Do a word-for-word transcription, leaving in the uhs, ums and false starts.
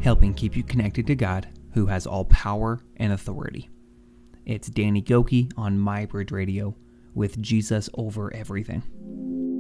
helping keep you connected to God, who has all power and authority. It's Danny Gokey on MyBridge Radio with Jesus over everything.